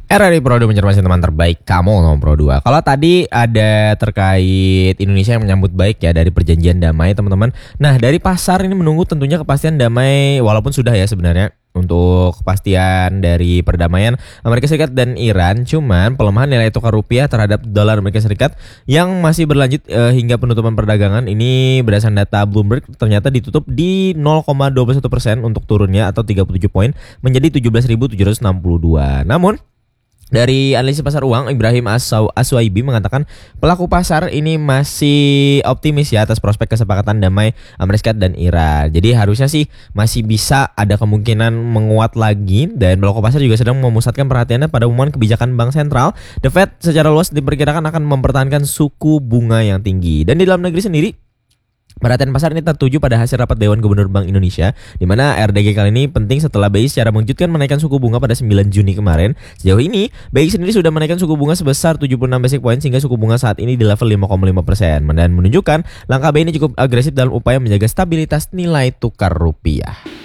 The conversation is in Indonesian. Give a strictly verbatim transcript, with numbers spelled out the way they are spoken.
R R I Pro dua mencermati teman terbaik kamu nomor Pro dua. Kalau tadi ada terkait Indonesia yang menyambut baik ya dari perjanjian damai teman-teman. Nah dari pasar ini menunggu tentunya kepastian damai walaupun sudah ya sebenarnya untuk kepastian dari perdamaian Amerika Serikat dan Iran. Cuman pelemahan nilai tukar rupiah terhadap dolar Amerika Serikat yang masih berlanjut eh, hingga penutupan perdagangan ini berdasarkan data Bloomberg ternyata ditutup di nol koma dua satu persen untuk turunnya atau tiga puluh tujuh poin menjadi tujuh belas ribu tujuh ratus enam puluh dua. Namun dari analisis pasar uang, Ibrahim Aswaibi mengatakan pelaku pasar ini masih optimis ya atas prospek kesepakatan damai Amerika Serikat dan Iran. Jadi harusnya sih masih bisa ada kemungkinan menguat lagi dan pelaku pasar juga sedang memusatkan perhatiannya pada umuman kebijakan Bank Sentral. The Fed secara luas diperkirakan akan mempertahankan suku bunga yang tinggi. Dan di dalam negeri sendiri, perhatian pasar ini tertuju pada hasil rapat Dewan Gubernur Bank Indonesia, di mana R D G kali ini penting setelah B I secara mengejutkan menaikkan suku bunga pada sembilan Juni kemarin. Sejauh ini, B I sendiri sudah menaikkan suku bunga sebesar tujuh puluh enam basis point sehingga suku bunga saat ini di level lima koma lima persen dan menunjukkan langkah B I ini cukup agresif dalam upaya menjaga stabilitas nilai tukar rupiah.